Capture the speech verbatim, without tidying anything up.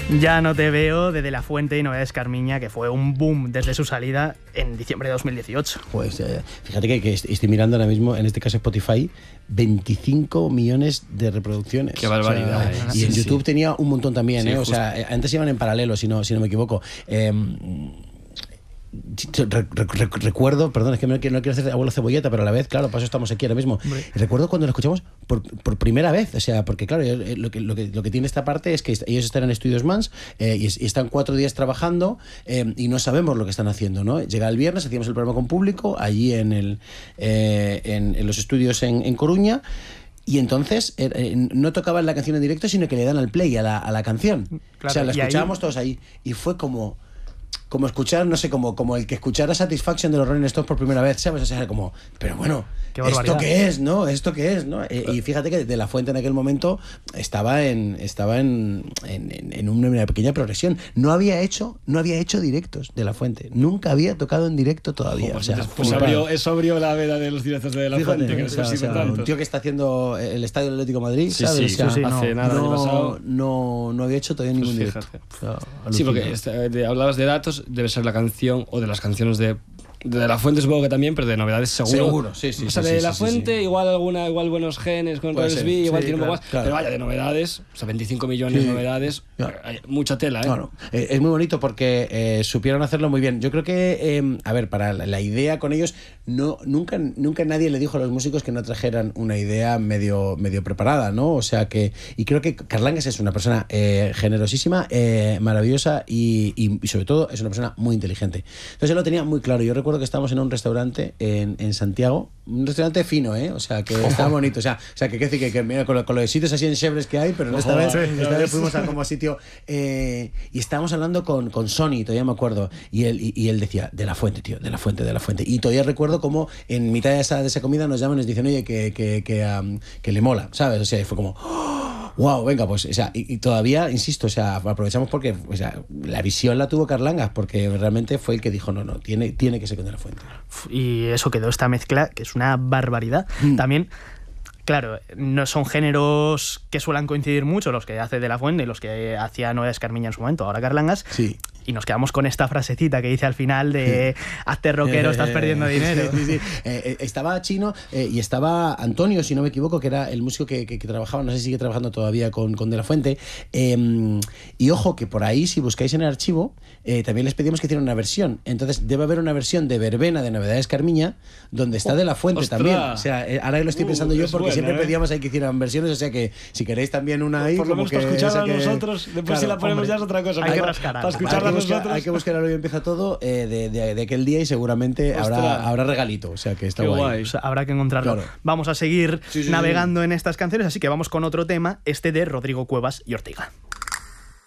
Ya no te veo, de De La Fuente y Novedades Carmiña, que fue un boom desde su salida en diciembre de dos mil dieciocho. Pues eh, fíjate que, que estoy mirando ahora mismo, en este caso Spotify, veinticinco millones de reproducciones. Qué barbaridad. O sea, eh. y en sí, YouTube sí. tenía un montón también, Sí, ¿eh? O justo. sea, antes iban en paralelo, si no, si no me equivoco. Eh, Re, re, re, recuerdo, perdón, es que no quiero, no quiero hacer abuelo cebolleta, pero a la vez, claro, para eso estamos aquí ahora mismo. Y recuerdo cuando lo escuchamos por, por primera vez, o sea, porque claro, lo que, lo que, lo que tiene esta parte es que ellos están en Estudios Mans eh, y, y están cuatro días trabajando eh, y no sabemos lo que están haciendo, ¿no? Llega el viernes, hacíamos el programa con público allí en, el, eh, en, en los estudios en, en Coruña. Y entonces eh, no tocaban la canción en directo, sino que le dan al play a la, a la canción. Claro, o sea, la escuchábamos ahí... todos ahí. Y fue como... como escuchar, no sé, como, como el que escuchara Satisfaction de los Rolling Stones por primera vez, ¿sabes? O sea, como, pero bueno, ¿esto qué es, no? ¿Esto qué es, no? Eh, y fíjate que De La Fuente en aquel momento estaba en estaba en, en, en una pequeña progresión. No había hecho no había hecho directos De La Fuente. Nunca había tocado en directo todavía. Oh, o sea, pues abrió, eso abrió la veda de los directos de De La fíjate, Fuente. Que o sea, o sea, un tío que está haciendo el Estadio del Atlético de Madrid, sí, ¿sabes? Sí, o sea, sí, hace no, nada, el año no, pasado. No, no había hecho todavía ningún Pues directo. O sea, sí, porque este, de, hablabas de datos, debe ser la canción o de las canciones de De La Fuente, supongo que también, pero de Novedades seguro. Seguro, sí, sí. O sea, sí, de sí, La sí, Fuente, sí. igual alguna, igual Buenos Genes con Rebels B, igual sí, tiene claro, un poco más. claro. Pero vaya, de Novedades, o sea, veinticinco millones sí. de Novedades, Claro. hay mucha tela, ¿eh? Claro. Eh, es muy bonito porque eh, supieron hacerlo muy bien. Yo creo que, eh, a ver, para la, la idea con ellos, no nunca nunca nadie le dijo a los músicos que no trajeran una idea medio, medio preparada, ¿no? O sea que, y creo que Carlangas es una persona eh, generosísima, eh, maravillosa y, y, y sobre todo es una persona muy inteligente. Entonces él lo tenía muy claro. Yo recuerdo que estábamos en un restaurante en, en Santiago, un restaurante fino, ¿eh? O sea que estaba bonito. O sea, o sea que, que, que, que mira, con, lo, con los sitios así en Chevres que hay, pero no esta vez, esta vez fuimos a como a sitio eh, y estábamos hablando con, con Sony, todavía me acuerdo, y él, y, y él decía, De La Fuente, tío, De La Fuente, De La Fuente. Y todavía recuerdo cómo en mitad de esa, de esa comida nos llaman y nos dicen, oye, que, que, que, um, que le mola, ¿sabes? O sea, y fue como... Wow, venga, pues, o sea, y, y todavía, insisto, o sea, aprovechamos porque, o sea, la visión la tuvo Carlangas, porque realmente fue el que dijo, no, no, tiene, tiene que ser con De La Fuente. Y eso quedó esta mezcla, que es una barbaridad. Mm. También, claro, no son géneros que suelen coincidir mucho, los que hace De La Fuente y los que hacía Novedades Carmiña en su momento, ahora Carlangas. Sí. Y nos quedamos con esta frasecita que dice al final de hazte rockero, estás perdiendo dinero. Sí, sí, sí. Eh, estaba Chino eh, y estaba Antonio, si no me equivoco, que era el músico que, que, que trabajaba, no sé si sigue trabajando todavía con, con De La Fuente. Eh, y ojo, que por ahí, si buscáis en el archivo, eh, también les pedimos que hicieran una versión. Entonces debe haber una versión de Verbena de Novedades Carmiña, donde está De La Fuente ¡Ostras! también. O sea, eh, ahora lo estoy pensando uh, yo, porque buena, siempre ¿eh? pedíamos ahí que hicieran versiones, o sea que si queréis también una ahí... Por lo como menos que para escucharla que, nosotros, después claro, si la ponemos hombre, ya es otra cosa. hay que para, rascar para algo. escucharla hay que buscar, nosotros. hay que buscar ahora y empieza todo eh, de, de, de aquel día y seguramente habrá, habrá regalito, o sea que está Qué guay. guay. O sea, habrá que encontrarlo. Claro. Vamos a seguir sí, sí, navegando sí. en estas canciones, así que vamos con otro tema, este de Rodrigo Cuevas y Ortega.